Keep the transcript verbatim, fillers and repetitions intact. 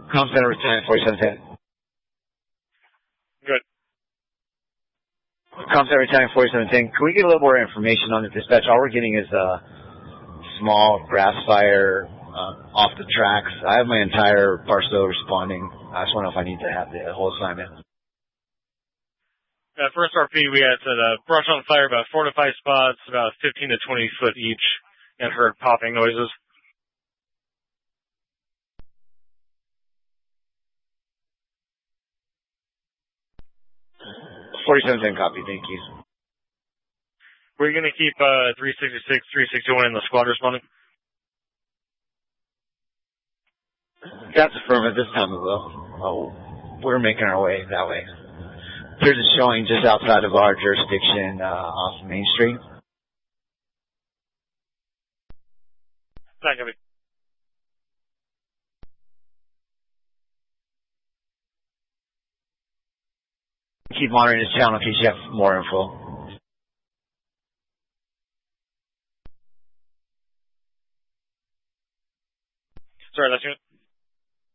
Com Center returning forty-seven ten. Good. Com Center returning forty-seven ten. Can we get a little more information on the dispatch? All we're getting is a small grass fire uh, off the tracks. I have my entire parcel responding. I just want to know if I need to have the whole assignment. Uh, first R P, we had uh, brush on fire about four to five spots, about fifteen to twenty foot each, and heard popping noises. forty-seven ten copy, thank you. We're going to keep uh, three sixty-six, three sixty-one in the squad responding. That's affirmative this time as well. Oh, we're making our way that way. Here's a showing just outside of our jurisdiction uh, off Main Street. Not going to be. Keep monitoring this channel in case you have more info. Sorry, that's good.